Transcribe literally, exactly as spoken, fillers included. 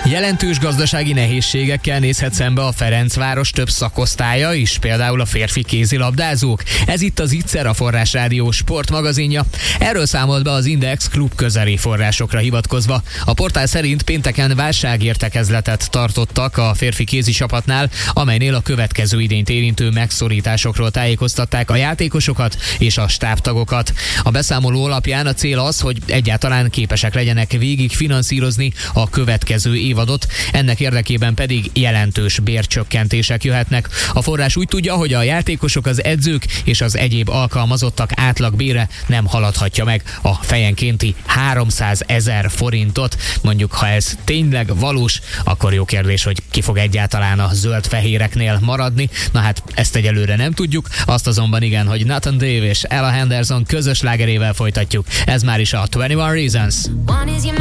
Jelentős gazdasági nehézségekkel nézhet szembe a Ferencváros több szakosztálya is, például a férfi kézilabdázók. Ez itt az Ittszer, a Forrás Rádió sportmagazinja. Erről számolt be az Index klub közeli forrásokra hivatkozva. A portál szerint pénteken válságértekezletet tartottak a férfi kézi csapatnál, amelynél a következő idényt érintő megszorításokról tájékoztatták a játékosokat és a stábtagokat. A beszámoló alapján a cél az, hogy egyáltalán képesek legyenek végig finanszírozni a következő évadot, ennek érdekében pedig jelentős bércsökkentések jöhetnek. A forrás úgy tudja, hogy a játékosok, az edzők és az egyéb alkalmazottak átlagbére nem haladhatja meg a fejenkénti háromszázezer forintot. Mondjuk, ha ez tényleg valós, akkor jó kérdés, hogy ki fog egyáltalán a zöld-fehéreknél maradni. Na hát ezt egyelőre nem tudjuk, azt azonban igen, hogy Nathan Dave és Ella Henderson közös slágerével folytatjuk. Ez már is a huszonegy Reasons.